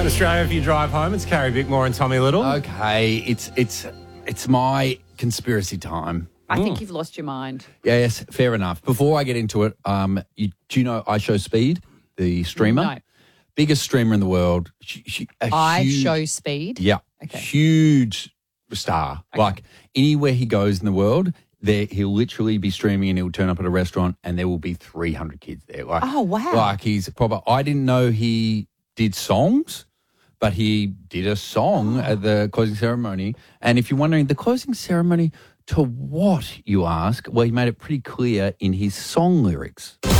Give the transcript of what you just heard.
Australia, if you drive home, it's Carrie Bickmore and Tommy Little. Okay, it's my conspiracy time. I think you've lost your mind. Yes, fair enough. Before I get into it, do you know I Show Speed, the streamer? No. Biggest streamer in the world. Show Speed? Yeah. Okay. Huge star. Okay. Like anywhere he goes in the world, he'll literally be streaming and he'll turn up at a restaurant and there will be 300 kids there. Like, Oh, wow. Like he's proper. I didn't know he did songs, but he did a song at the closing ceremony. And if you're wondering, the closing ceremony to what, you ask? Well, he made it pretty clear in his song lyrics.